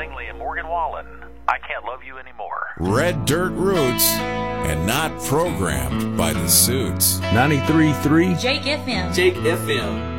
Langley and Morgan Wallen. I Can't Love You Anymore. Red Dirt Roots and not programmed by the suits. 93.3 Jake FM. Jake FM.